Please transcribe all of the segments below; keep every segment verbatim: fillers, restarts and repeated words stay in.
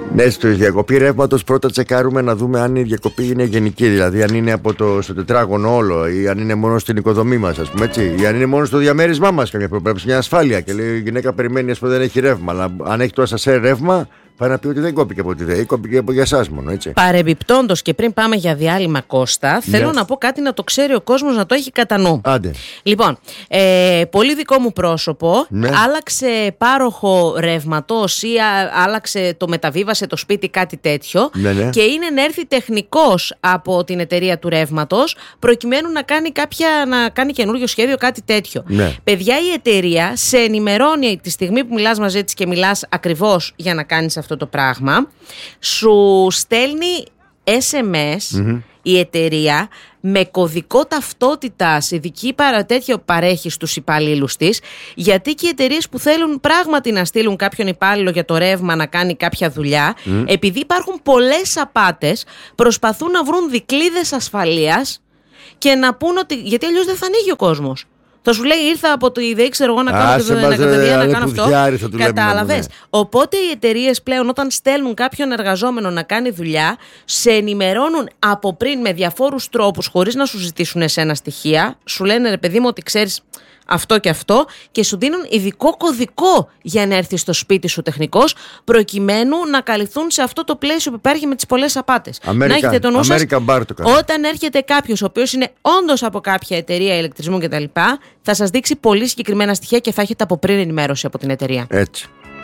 Ναι, στη διακοπή ρεύματος πρώτα τσεκάρουμε να δούμε αν η διακοπή είναι γενική. Δηλαδή, αν είναι από το, στο τετράγωνο όλο, ή αν είναι μόνο στην οικοδομή μας, ας πούμε έτσι, ή αν είναι μόνο στο διαμέρισμά μας. Καμιά φορά πρέπει μια ασφάλεια. Και λέει η γυναίκα περιμένει, ας πούμε, δεν έχει ρεύμα. Αλλά αν έχει το ασασέρ ρεύμα, πάει να πει ότι δεν κόπηκε από τη ΔΕΗ, κόπηκε από για εσάς μόνο, έτσι. Παρεμπιπτόντως, και πριν πάμε για διάλειμμα, Κώστα, Ναι. θέλω να πω κάτι να το ξέρει ο κόσμος, να το έχει κατά νου. Άντε. Λοιπόν, ε, πολύ δικό μου πρόσωπο, Ναι. άλλαξε πάροχο ρεύματος ή α, άλλαξε, το μεταβίβασε το σπίτι, κάτι τέτοιο. Ναι, ναι. Και είναι να έρθει τεχνικός από την εταιρεία του ρεύματος, προκειμένου να κάνει, κάποια, να κάνει καινούριο σχέδιο, κάτι τέτοιο. Ναι. Παιδιά, η εταιρεία σε ενημερώνει τη στιγμή που μιλάς μαζί της και μιλάς ακριβώς για να κάνεις αυτό το πράγμα. Σου στέλνει ες εμ ες Mm-hmm. η εταιρεία με κωδικό ταυτότητας, ειδική παρα, τέτοιο παρέχει στους υπαλλήλους της, γιατί και οι εταιρείες που θέλουν πράγματι να στείλουν κάποιον υπάλληλο για το ρεύμα να κάνει κάποια δουλειά, Mm. επειδή υπάρχουν πολλές απάτες, προσπαθούν να βρουν δικλείδες ασφαλείας και να πούν ότι, γιατί αλλιώς δεν θα ανοίγει ο κόσμος. Θα σου λέει, ήρθα από το ιδέα, ξέρω εγώ να κάνω Άσε και μας, το ρε, να ρε, κάνω αυτό. πουδιάρι θα του λέμε, Κατάλαβες. ναι. Οπότε οι εταιρείες πλέον, όταν στέλνουν κάποιον εργαζόμενο να κάνει δουλειά, σε ενημερώνουν από πριν με διαφόρους τρόπους, χωρίς να σου ζητήσουν εσένα στοιχεία. Σου λένε, ρε παιδί μου, ότι ξέρεις αυτό και αυτό, και σου δίνουν ειδικό κωδικό για να έρθει στο σπίτι σου τεχνικός, προκειμένου να καλυφθούν σε αυτό το πλαίσιο που υπάρχει με τις πολλές απάτες. American, να έχετε το νου σας, American Bar το κάνει. όταν έρχεται κάποιος ο οποίος είναι όντως από κάποια εταιρεία ηλεκτρισμού κτλ., θα σας δείξει πολύ συγκεκριμένα στοιχεία και θα έχετε από πριν ενημέρωση από την εταιρεία. Έτσι.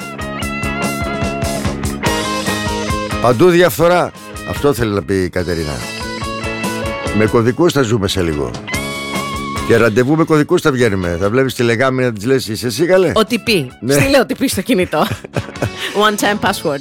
Παντού διαφθορά. Αυτό θέλει να πει η Κατερίνα. Με κωδικούς θα ζούμε σε λίγο. Και ραντεβού με κωδικούς θα βγαίνουμε. Θα βλέπεις τη λεγάμι να της λες, είσαι εσύ καλέ. ο τι πι. Ναι. Στείλε ο τι πι στο κινητό. One time password.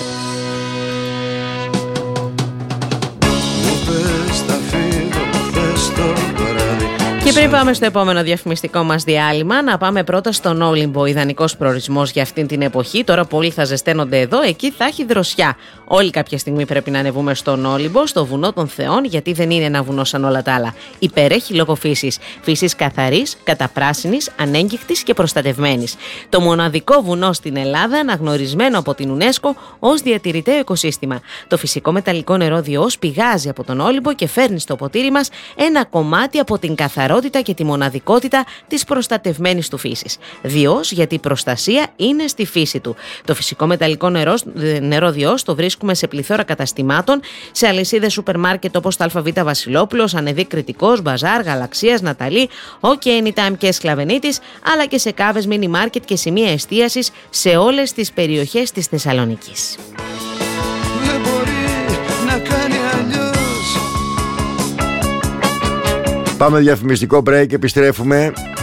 Και πριν πάμε στο επόμενο διαφημιστικό μας διάλειμμα, να πάμε πρώτα στον Όλυμπο, ιδανικός προορισμός για αυτήν την εποχή. Τώρα πολλοί θα ζεσταίνονται εδώ, εκεί θα έχει δροσιά. Όλοι κάποια στιγμή πρέπει να ανεβούμε στον Όλυμπο, στο βουνό των Θεών, γιατί δεν είναι ένα βουνό σαν όλα τα άλλα. Υπερέχει λόγω φύσης. Φύσης καθαρής, καταπράσινης, ανέγκυχτης και προστατευμένης. Το μοναδικό βουνό στην Ελλάδα, αναγνωρισμένο από την UNESCO ως διατηρηταίο οικοσύστημα. Το φυσικό μεταλλικό νερό Διός πηγάζει από τον Όλυμπο και φέρνει στο ποτήρι μας ένα κομμάτι από την καθαρότητα και τη μοναδικότητα της προστατευμένης του φύσης. Διός, γιατί η προστασία είναι στη φύση του. Το φυσικό μεταλλικό νερό, νερό Διός το βρίσκουμε σε πληθώρα καταστημάτων, σε αλυσίδες σούπερ μάρκετ όπως το ΑΒ Βασιλόπουλος, Ανεδί Κρητικός, Μπαζάρ, Γαλαξίας, Ναταλή, OK Anytime και Σκλαβενίτης, αλλά και σε κάβες, μίνι μάρκετ και σημεία εστίασης σε όλες τις περιοχές της Θεσσαλονίκης. Δεν μπορεί να κάνει αλλιώς. Πάμε διαφημιστικό break, επιστρέφουμε.